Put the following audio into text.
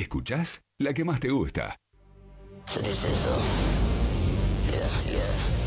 Escuchás la que más te gusta. So this is yeah, yeah.